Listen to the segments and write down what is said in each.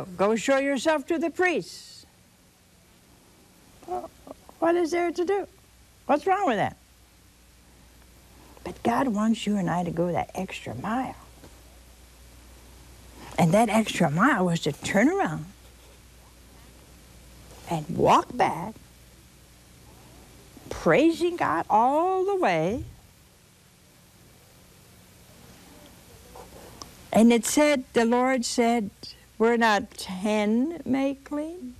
do? Go show yourself to the priests. Well, what is there to do? What's wrong with that? But God wants you and I to go that extra mile. And that extra mile was to turn around and walk back, praising God all the way. And it said, the Lord said, were not 10 made clean?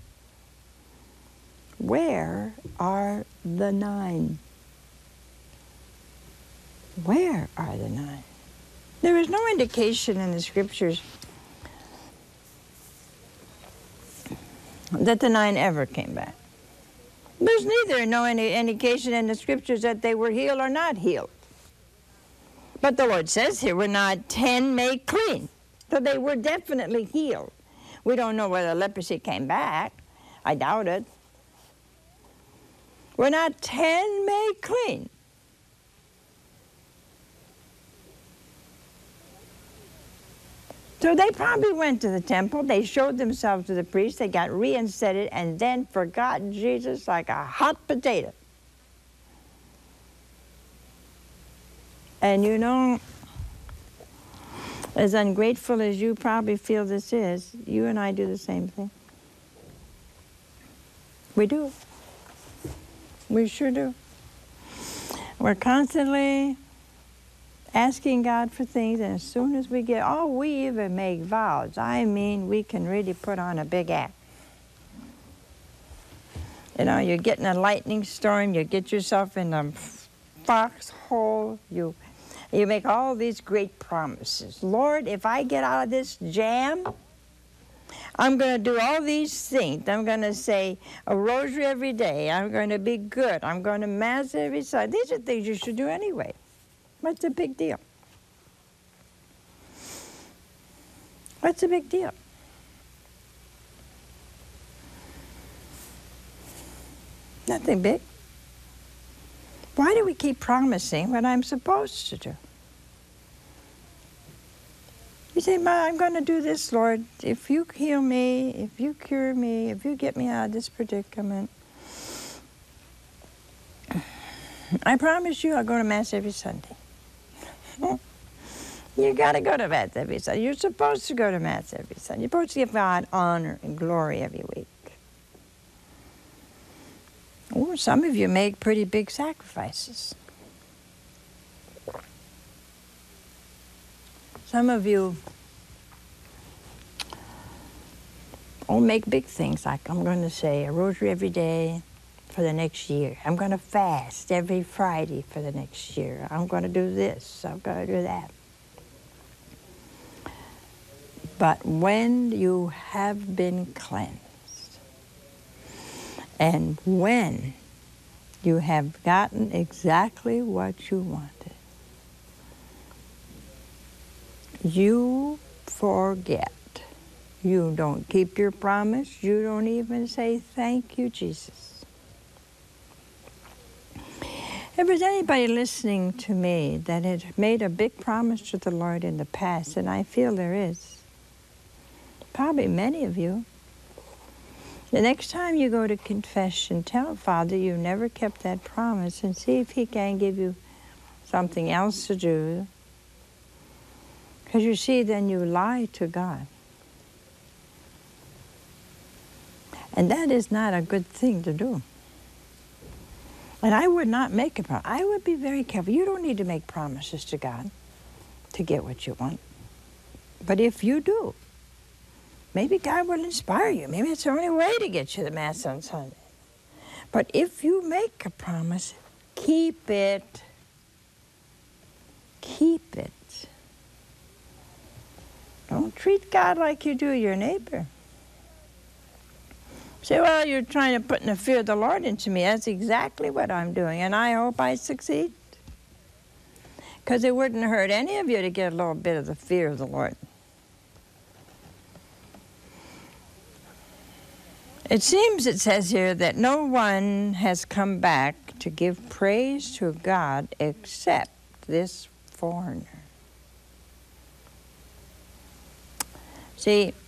Where are the 9? Where are the 9? There is no indication in the scriptures that the 9 ever came back. There's neither no indication in the scriptures that they were healed or not healed. But the Lord says here, we're not 10 made clean. So they were definitely healed. We don't know whether leprosy came back. I doubt it. We're not 10 made clean. So they probably went to the temple, they showed themselves to the priest, they got reinstated, and then forgot Jesus like a hot potato. And you know, as ungrateful as you probably feel this is, you and I do the same thing. We do. We sure do. We're constantly asking God for things, and as soon as we get, we even make vows. I mean, we can really put on a big act. You know, you get in a lightning storm, you get yourself in a foxhole, you make all these great promises. Lord, if I get out of this jam, I'm going to do all these things. I'm going to say a rosary every day. I'm going to be good. I'm going to Mass every Sunday. These are things you should do anyway. What's the big deal? What's the big deal? Nothing big. Why do we keep promising what I'm supposed to do? You say, I'm going to do this, Lord. If you heal me, if you cure me, if you get me out of this predicament, I promise you I'll go to Mass every Sunday. You got to go to Mass every Sunday. You're supposed to go to Mass every Sunday. You're supposed to give God honor and glory every week. Or some of you make pretty big sacrifices. Some of you make big things, like I'm going to say a rosary every day for the next year. I'm going to fast every Friday for the next year. I'm going to do this. I'm going to do that. But when you have been cleansed, and when you have gotten exactly what you wanted, you forget. You don't keep your promise. You don't even say, thank you, Jesus. If there's anybody listening to me that had made a big promise to the Lord in the past, and I feel there is, probably many of you, the next time you go to confession, tell Father you never kept that promise and see if he can give you something else to do. Because you see, then you lie to God. And that is not a good thing to do. And I would not make a promise. I would be very careful. You don't need to make promises to God to get what you want. But if you do, maybe God will inspire you. Maybe it's the only way to get you the Mass on Sunday. But if you make a promise, keep it. Keep it. Don't treat God like you do your neighbor. Say, well, you're trying to put the fear of the Lord into me. That's exactly what I'm doing, and I hope I succeed. Because it wouldn't hurt any of you to get a little bit of the fear of the Lord. It seems, it says here, that no one has come back to give praise to God except this foreigner. See,